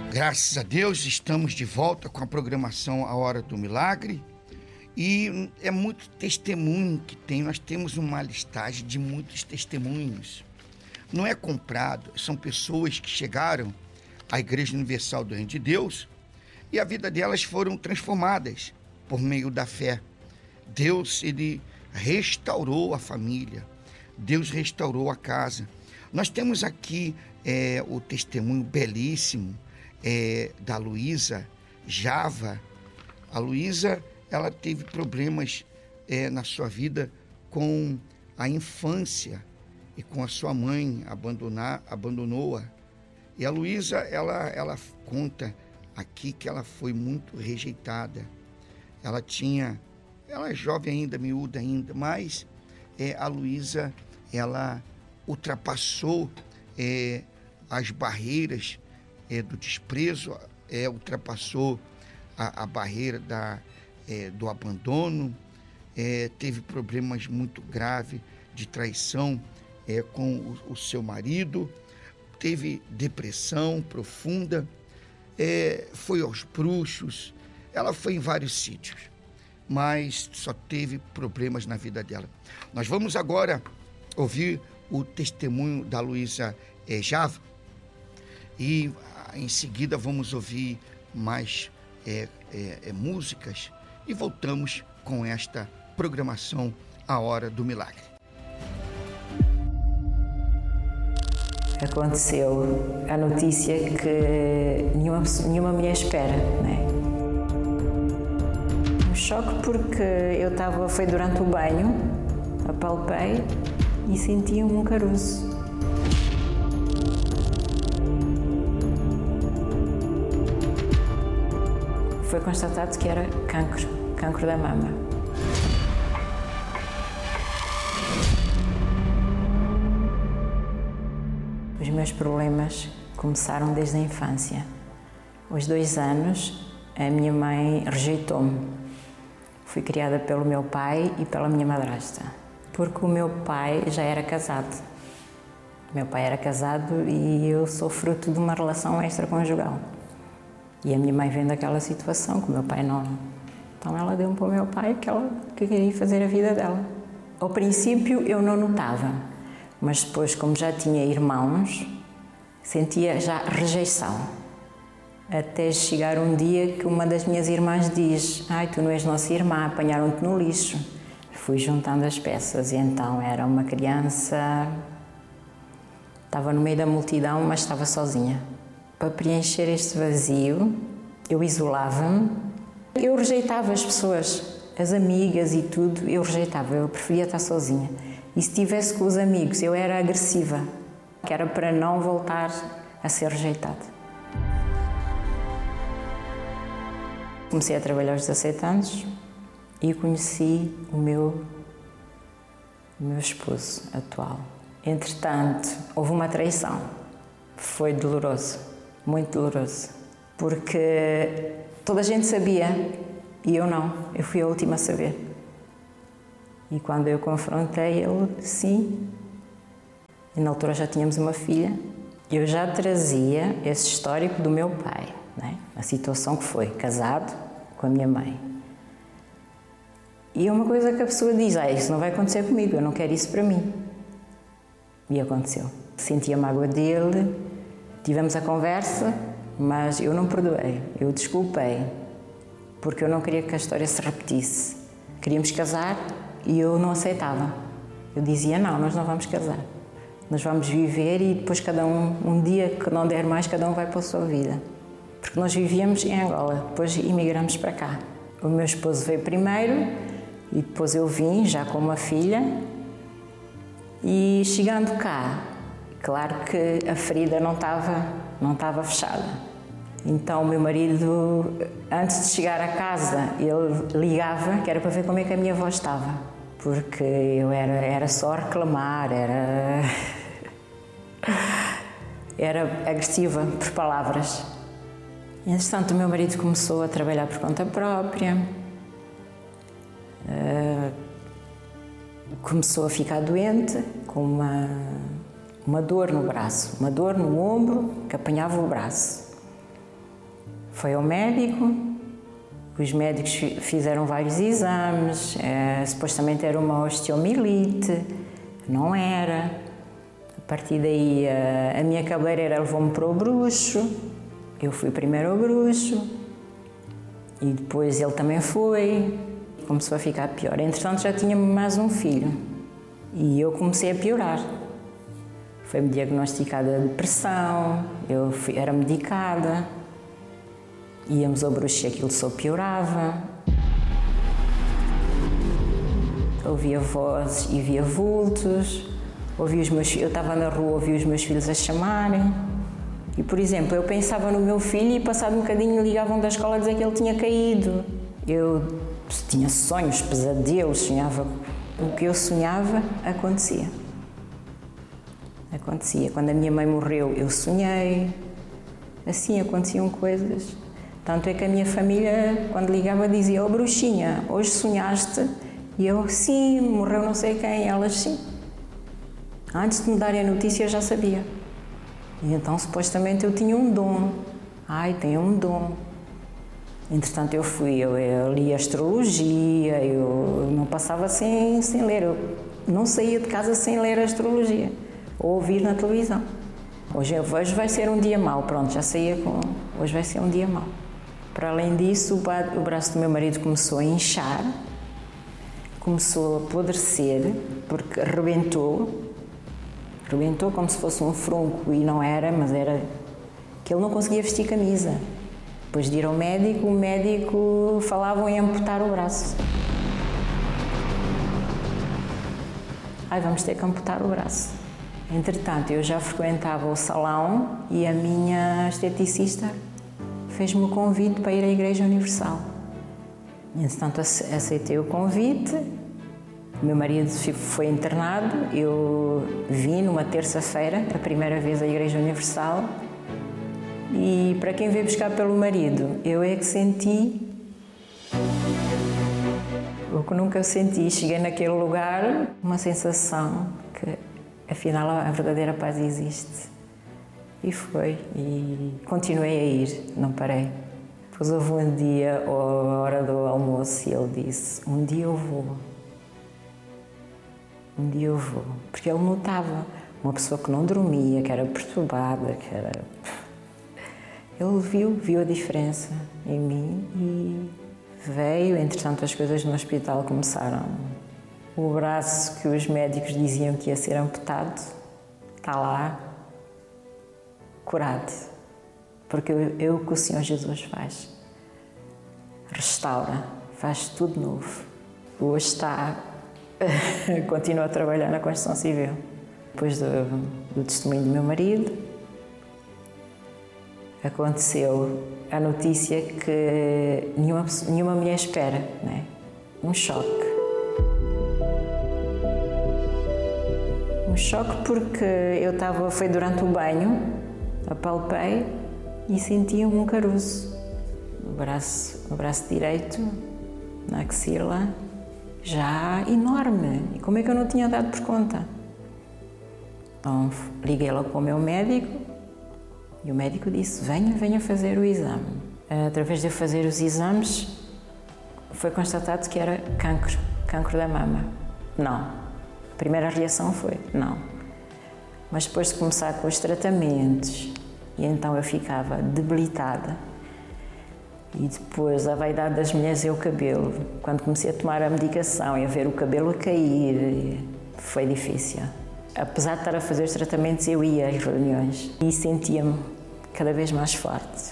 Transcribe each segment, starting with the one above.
Graças a Deus, estamos de volta com a programação A Hora do Milagre e é muito testemunho que tem. Nós temos uma listagem de muitos testemunhos. Não é comprado, são pessoas que chegaram à Igreja Universal do Reino de Deus e a vida delas foram transformadas por meio da fé. Deus, ele restaurou a família, Deus restaurou a casa. Nós temos aqui o testemunho belíssimo da Luísa Java. A Luísa, ela teve problemas na sua vida com a infância e com a sua mãe abandonou-a. E a Luísa, ela conta aqui que ela foi muito rejeitada. Ela é jovem ainda, miúda ainda, mas a Luísa, ela ultrapassou as barreiras do desprezo, ultrapassou a barreira do abandono, teve problemas muito graves de traição com o seu marido, teve depressão profunda, foi aos bruxos, ela foi em vários sítios, mas só teve problemas na vida dela. Nós vamos agora ouvir o testemunho da Luísa Java e em seguida vamos ouvir mais músicas e voltamos com esta programação A Hora do Milagre. Aconteceu a notícia que nenhuma mulher espera, né? Um choque porque foi durante o banho, apalpei e senti um caroço. Foi constatado que era cancro da mama. Os meus problemas começaram desde a infância. Aos 2 anos, a minha mãe rejeitou-me. Fui criada pelo meu pai e pela minha madrasta, porque o meu pai já era casado. O meu pai era casado e eu sou fruto de uma relação extraconjugal. E a minha mãe vendo aquela situação, que o meu pai não... Então ela deu-me para o meu pai que queria fazer a vida dela. Ao princípio eu não notava, mas depois, como já tinha irmãos, sentia já rejeição. Até chegar um dia que uma das minhas irmãs diz: "Ai, tu não és nossa irmã, apanharam-te no lixo." Fui juntando as peças e então era uma criança... Estava no meio da multidão, mas estava sozinha. Para preencher este vazio, eu isolava-me. Eu rejeitava as pessoas, as amigas e tudo, eu rejeitava, eu preferia estar sozinha. E se estivesse com os amigos, eu era agressiva, que era para não voltar a ser rejeitada. Comecei a trabalhar aos 17 anos e conheci o meu esposo atual. Entretanto, houve uma traição. Foi doloroso. Muito doloroso, porque toda a gente sabia e eu não, eu fui a última a saber. E quando eu confrontei ele, sim, e na altura já tínhamos uma filha, eu já trazia esse histórico do meu pai, né? A situação que foi, casado com a minha mãe. E é uma coisa que a pessoa diz: isso não vai acontecer comigo, eu não quero isso para mim. E aconteceu. Senti a mágoa dele. Tivemos a conversa, mas eu não perdoei, eu desculpei, porque eu não queria que a história se repetisse. Queríamos casar e eu não aceitava. Eu dizia: não, nós não vamos casar. Nós vamos viver e depois cada um dia que não der mais, cada um vai para a sua vida. Porque nós vivíamos em Angola, depois imigramos para cá. O meu esposo veio primeiro e depois eu vim, já com uma filha, e chegando cá, claro que a ferida não estava fechada. Então o meu marido, antes de chegar a casa, ele ligava, que era para ver como é que a minha avó estava. Porque eu era só reclamar, era agressiva por palavras. E, entretanto, o meu marido começou a trabalhar por conta própria, começou a ficar doente, com uma dor no braço, uma dor no ombro que apanhava o braço. Foi ao médico, os médicos fizeram vários exames, supostamente era uma osteomielite, não era. A partir daí a minha cabeleireira levou-me para o bruxo, eu fui primeiro ao bruxo e depois ele também foi, começou a ficar pior. Entretanto já tinha mais um filho e eu comecei a piorar. Foi-me diagnosticada depressão, eu era medicada, íamos ao bruxo e aquilo só piorava. Ouvia vozes e via vultos, eu estava na rua, ouvia os meus filhos a chamarem. E, por exemplo, eu pensava no meu filho e passado um bocadinho ligavam da escola a dizer que ele tinha caído. Eu tinha sonhos, pesadelos, sonhava. O que eu sonhava acontecia. Quando a minha mãe morreu, eu sonhei. Assim aconteciam coisas. Tanto é que a minha família, quando ligava, dizia: "Oh, bruxinha, hoje sonhaste?" E eu: "Sim, morreu não sei quem." E elas: "Sim." Antes de me darem a notícia, eu já sabia. E então, supostamente, eu tinha um dom. Tenho um dom. Entretanto, eu li astrologia, eu não passava sem ler. Eu não saía de casa sem ler astrologia. Ou ouvir na televisão. Hoje eu vejo, vai ser um dia mau. Pronto, já saía com... Hoje vai ser um dia mau. Para além disso, o braço do meu marido começou a inchar, começou a apodrecer, porque rebentou como se fosse um frunco, e não era, mas era que ele não conseguia vestir camisa. Depois de ir ao médico, o médico falavam em amputar o braço. Vamos ter que amputar o braço. Entretanto, eu já frequentava o salão e a minha esteticista fez-me o convite para ir à Igreja Universal. Entretanto, aceitei o convite. O meu marido foi internado, eu vim numa terça-feira, a primeira vez à Igreja Universal, e para quem veio buscar pelo marido, eu é que senti o que nunca senti. Cheguei naquele lugar, uma sensação que, afinal, a verdadeira paz existe. E foi, e continuei a ir, não parei. Depois houve um dia, à hora do almoço, e ele disse: "Um dia eu vou. Um dia eu vou." Porque ele notava uma pessoa que não dormia, que era perturbada, que era... Ele viu a diferença em mim e veio. Entretanto, as coisas no hospital começaram. O braço que os médicos diziam que ia ser amputado está lá, curado. Porque é o que o Senhor Jesus faz. Restaura, faz tudo novo. Hoje está... Continuo a trabalhar na construção civil. Depois do testemunho do meu marido, aconteceu a notícia que nenhuma mulher espera, né? Um choque. Um choque porque foi durante o banho, apalpei e senti um caroço no braço direito, na axila, já enorme. E como é que eu não tinha dado por conta? Então liguei logo para o meu médico e o médico disse: venha fazer o exame. Através de eu fazer os exames, foi constatado que era cancro da mama. Não. A primeira reação foi não. Mas depois de começar com os tratamentos, e então eu ficava debilitada. E depois a vaidade das mulheres é o cabelo. Quando comecei a tomar a medicação e a ver o cabelo a cair, foi difícil. Apesar de estar a fazer os tratamentos, eu ia às reuniões e sentia-me cada vez mais forte.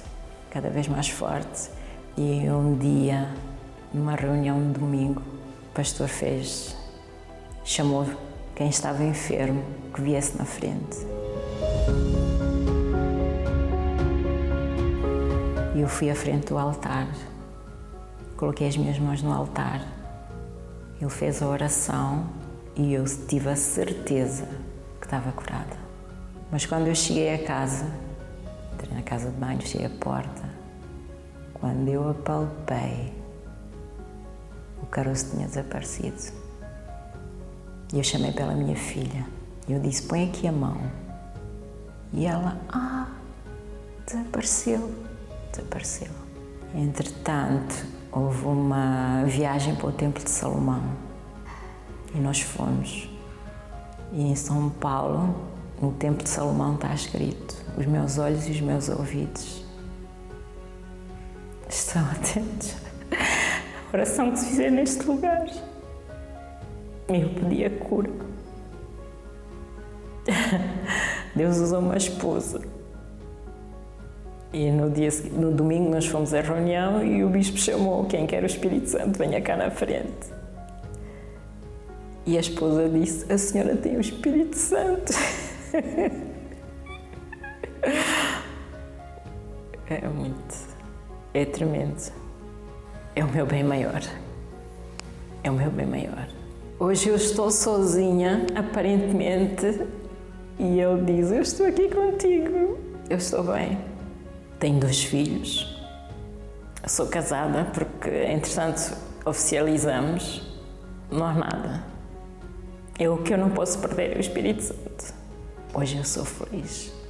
E um dia, numa reunião de domingo, o pastor chamou quem estava enfermo que viesse na frente. E eu fui à frente do altar, coloquei as minhas mãos no altar, ele fez a oração e eu tive a certeza que estava curada. Mas quando eu cheguei a casa, entrei na casa de banho, fechei a porta, quando eu apalpei, o caroço tinha desaparecido. E eu chamei pela minha filha, e eu disse: põe aqui a mão. E ela: desapareceu. desapareceu. Entretanto, houve uma viagem para o Templo de Salomão e nós fomos. E em São Paulo, no Templo de Salomão está escrito: os meus olhos e os meus ouvidos estão atentos à oração que se fizer neste lugar. Eu pedi a cura. Deus usou uma esposa. E no domingo nós fomos à reunião e o bispo chamou: quem quer o Espírito Santo, venha cá na frente. E a esposa disse: a senhora tem o Espírito Santo. É tremendo. É o meu bem maior. É o meu bem maior. Hoje eu estou sozinha, aparentemente, e ele diz: eu estou aqui contigo. Eu estou bem. Tenho 2 filhos. Sou casada porque, entretanto, oficializamos. Não há nada. O que eu não posso perder é o Espírito Santo. Hoje eu sou feliz.